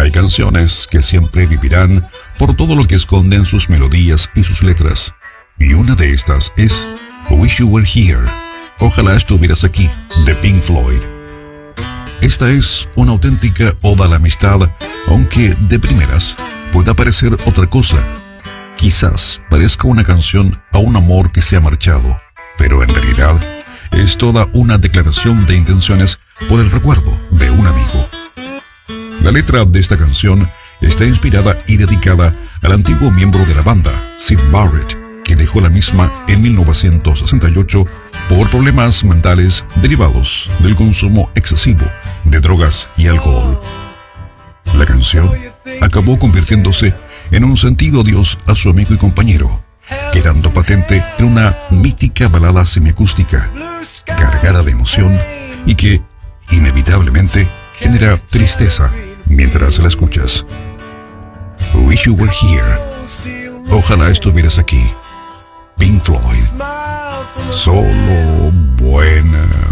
Hay canciones que siempre vivirán por todo lo que esconden sus melodías y sus letras. Y una de estas es Wish You Were Here, Ojalá Estuvieras Aquí, de Pink Floyd. Esta es una auténtica oda a la amistad, aunque de primeras pueda parecer otra cosa. Quizás parezca una canción a un amor que se ha marchado, pero en realidad es toda una declaración de intenciones por el recuerdo de un amigo. La letra de esta canción está inspirada y dedicada al antiguo miembro de la banda, Syd Barrett, que dejó la misma en 1968 por problemas mentales derivados del consumo excesivo de drogas y alcohol. La canción acabó convirtiéndose en un sentido adiós a su amigo y compañero, quedando patente en una mítica balada semiacústica, cargada de emoción y que, inevitablemente, genera tristeza mientras la escuchas. Wish You Were Here, Ojalá Estuvieras Aquí, Pink Floyd. Solo buena